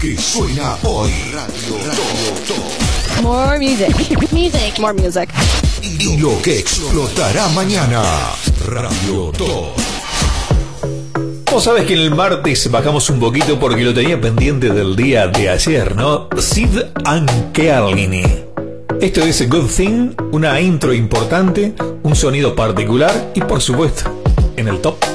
que suena hoy. Radio Top. More music. Music. More music. Y lo que explotará mañana. Radio Top. Vos sabés que en el martes bajamos un poquito porque lo tenía pendiente del día de ayer, ¿no? Sid and Kelly. Esto es Good Thing, una intro importante, un sonido particular y por supuesto, en el top.